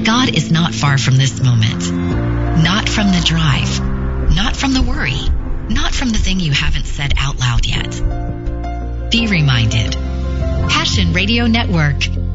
God is not far from this moment. Not from the drive. Not from the worry. Not from the thing you haven't said out loud yet. Be reminded. Passion Radio Network.